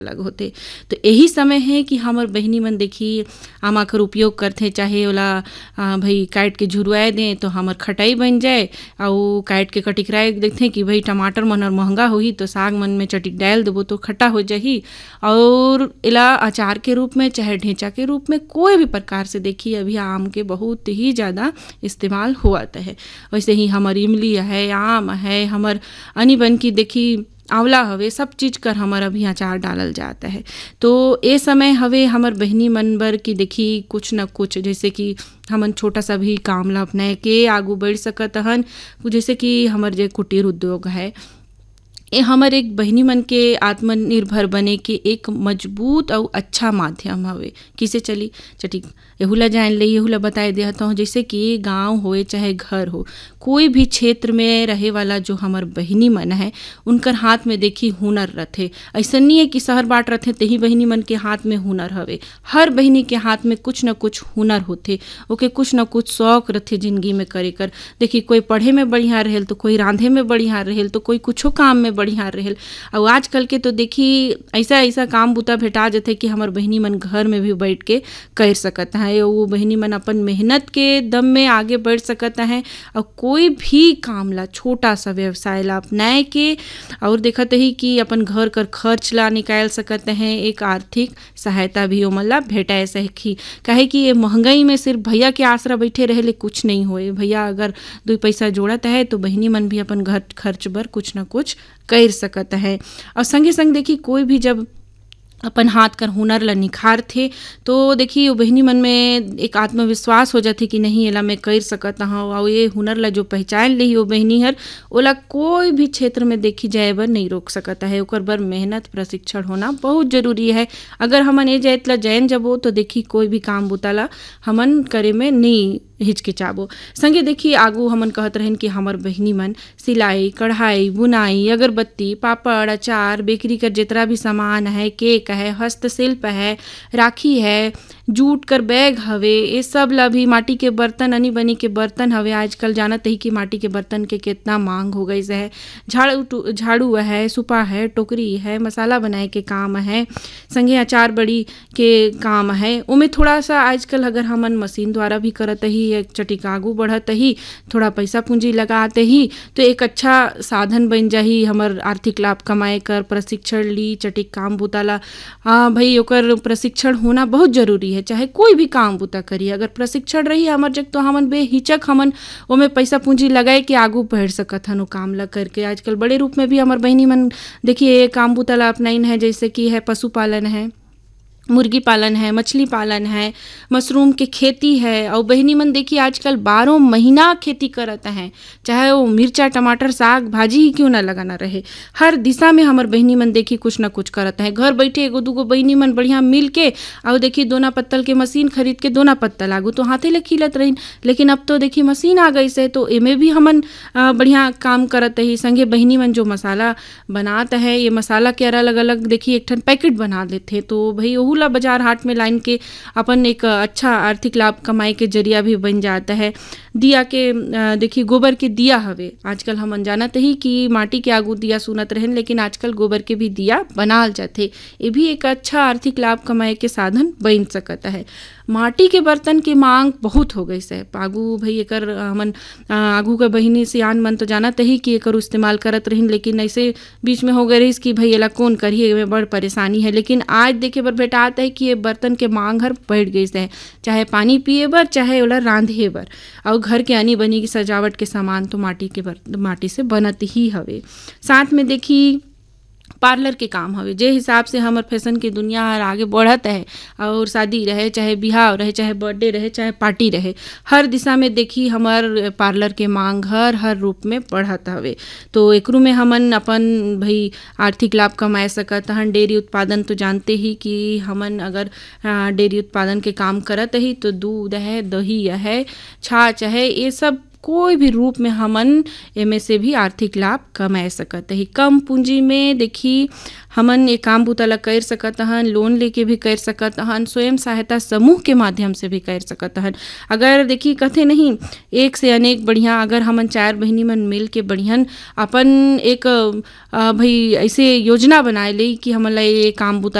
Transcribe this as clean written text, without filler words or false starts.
अलग होते। तो यही समय है कि हमर बहिनी मन देखी आमा कर उपयोग करथे, चाहे ओला भई काट के झुरवाए दें तो हमर खटाई बन जाए, और काट के कटिकराए देखथे कि भई टमाटर मन हर महंगा होही तो साग मन में चटिक डाल देबो तो खट्टा हो जाही, और एला अचार के रूप में चाहे ढेंचा के रूप में कोई भी प्रकार से देखी अभी आम के बहुत ही ज़्यादा इस्तेमाल होता है। वैसे ही हमर इमली है, आम है, हमर अनी बन की देखी आंवला हवे, सब चीज़ कर हमर अभी अचार डालल जाता है। तो ए समय हवे हमर बहिनी मन बर की देखी कुछ न कुछ, जैसे कि हमन छोटा सा भी काम ला अपनाए के आगू बढ़ सकत हन। जैसे कि हमर जे कुटीर उद्योग है, ये हमर एक बहिनी मन के आत्मनिर्भर बने के एक मजबूत और अच्छा माध्यम हवे। किसे चली चटिक एहू ला जान ले, एहू ला बताए देहत हूँ। जैसे कि गांव होए चाहे घर हो, कोई भी क्षेत्र में रहे वाला जो हमर बहिनी मन है, उनकर हाथ में देखी हुनर रथे। ऐसा नहीं है कि शहर बाट रथे तेही बहिनी मन के हाथ में हुनर हवे। हर बहिनी के हाथ में कुछ न कुछ हुनर होथे, ओके कुछ न कुछ शौक रथे जिंदगी में करे कर। देखी कोई पढ़े में बढ़िया रहेल तो कोई रांधे में बढ़िया रहेल तो कोई कुछो काम में बढ़िया रहेल। और आजकल के तो देखी ऐसा ऐसा काम बुता भेटा जाते कि हमर बहिनी मन घर में भी बैठ के कर सकत है। वो बहिनी मन अपन मेहनत के दम में आगे बढ़ सकत है, और कोई भी काम ला, छोटा सा व्यवसाय ला अपनाए के और देखत ही कि अपन घर कर खर्च ला निकाल सकत हैं। एक आर्थिक सहायता भी ओमन ला भेटाए सही। काहे कि ये महंगाई में सिर्फ भैया के आसरा बैठे रहे कुछ नहीं होए। भैया अगर 2 पैसा जोड़त है तो बहिनी मन भी अपन घर खर्च बर कुछ न कुछ कर सकत है। और संगे संग देखी कोई भी जब अपन हाथ कर हुनर ला निखार थे तो देखिए वो बहिनी मन में एक आत्मविश्वास हो जाती कि नहीं एला मैं कर सकत हूँ, और ये हुनर ला जो पहचान ली वो बहिनी हर, ओला कोई भी क्षेत्र में देखी जाए बर नहीं रोक सकता है। ओकर बर मेहनत प्रशिक्षण होना बहुत जरूरी है। अगर हमन ए जात ला जैन जबो तो देखी कोई भी काम बुता ला हमन करे में नहीं हिचकिचाबो। संगे देखी आगू हमन कहत रहन कि हमर बहिनी मन सिलाई, कढ़ाई, बुनाई, अगरबत्ती, पापड़, अचार, बेकरी कर जितना भी सामान है, केक है, हस्तशिल्प है, राखी है, जूट कर बैग हवे, ये सब ला भी माटी के बर्तन, अनी बनी के बर्तन हवे। आजकल जानत ही कि माटी के बर्तन के कितना मांग हो गई है। झाड़ू है, सुपा है, टोकरी है, मसाला बनाए के काम है, संगे अचार बड़ी के काम है। उमें थोड़ा सा आजकल अगर हमन मशीन द्वारा भी करत ही, एक चटिक आगू बढ़त ही, थोड़ा पैसा पूंजी लगाते ही तो एक अच्छा साधन बन जाही हमर आर्थिक लाभ कमाए कर। प्रशिक्षण ली चटिक काम बुताला, भाई ओकर प्रशिक्षण होना बहुत जरूरी है। चाहे कोई भी काम बुता करिए, अगर प्रशिक्षण रही हमर जग तो हमन बेहिचक हमन ओमे पैसा पूंजी लगाए के आगू बढ़ सकत हन। काम ला करके आजकल बड़े रूप में भी हमर बहिनी मन देखिए काम बुता ला अपनाइन है। जैसे कि है पशुपालन है, मुर्गी पालन है, मछली पालन है, मशरूम की खेती है। और बहिनी मन देखिए आजकल 12 महीना खेती करत हैं, चाहे वो मिर्चा, टमाटर, साग भाजी ही क्यों ना लगाना रहे। हर दिशा में हमर बहिनी मन देखी कुछ ना कुछ करत हैं। घर बैठे एगो दूगो बहिनी मन बढ़िया मिल के और देखी दोना पत्तल के मशीन खरीद के दोना पत्तल आगू तो हाथे ले खिलत रही। लेकिन अब तो देखी मशीन आ गई से तो एमे भी हमन बढ़िया काम करत ही। संगे बहिनी मन जो मसाला बनात है, ये मसाला के अलग अलग देखी एक ठन पैकेट बना देते, तो भाई ला बाजार हाट में लाइन के अपन एक अच्छा आर्थिक लाभ कमाए के जरिया भी बन जाता है। दिया के देखिए गोबर के दिया हवे, आजकल हम जानते ही कि माटी के आगू दिया सुनत रहें, लेकिन आजकल गोबर के भी दिया बनाल जाते। ये भी एक अच्छा आर्थिक लाभ कमाए के साधन बन सकता है। माटी के बर्तन की मांग बहुत हो गई है आगू भाई एकर हमन आगू का बहिनी सियान मन तो जानत ही कि एकर इस्तेमाल करत रहिन, लेकिन ऐसे बीच में हो गए रही कि भाई एला कौन करिए, में बड़ परेशानी है। लेकिन आज देखे बर बेटा आता है कि ये बर्तन के मांग हर बढ़ गई है, चाहे पानी पिए बर चाहे ओला रांधे बर। और घर के आनी बनी की सजावट के सामान तो माटी से बनत ही हवे। साथ में देखी पार्लर के काम हवे, जे हिसाब से हमर फैशन की दुनिया हर आगे बढ़त है, और शादी रहे चाहे बिहाव रहे चाहे बर्थडे रहे चाहे पार्टी रहे, हर दिशा में देखी हमर पार्लर के मांग हर रूप में बढ़त हवे। तो एकरू में हमन अपन भाई आर्थिक लाभ कमाए सकत हन। डेयरी उत्पादन तो जानते ही कि हमन अगर डेयरी उत्पादन के काम करत ही तो दूध है, दही है, छाछ है, ये सब कोई भी रूप में हमन एमे से भी आर्थिक लाभ कमाए सकत ही। कम पूंजी में देखी हमन ये काम बूता ला कर सकत हन, लोन लेके भी कर सकत हन, स्वयं सहायता समूह के माध्यम से भी कर सकत हन। अगर देखी कथे नहीं एक से अनेक बढ़िया, अगर हमन 4 बहिनी मन मिल के बढ़ियन अपन एक भाई ऐसे योजना बनाए ले कि हमन ला ये काम बूता